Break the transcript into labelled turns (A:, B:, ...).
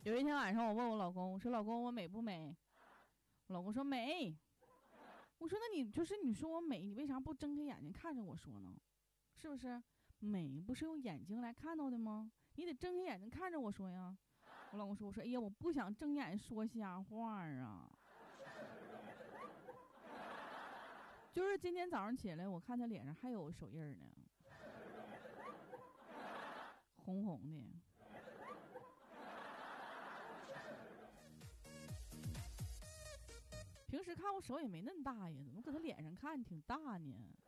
A: 有一天晚上，我问我老公，我说：“老公，我美不美？”我老公说：“美。”我说：“那你说我美，你为啥不睁开眼睛看着我说呢？是不是？美不是用眼睛来看到的吗？你得睁开眼睛看着我说呀。”我老公说：“哎呀，我不想睁眼说瞎话啊。”就是今天早上起来，我看他脸上还有手印呢，红红的。平时看我手也没那么大呀，怎么搁他脸上看挺大呢？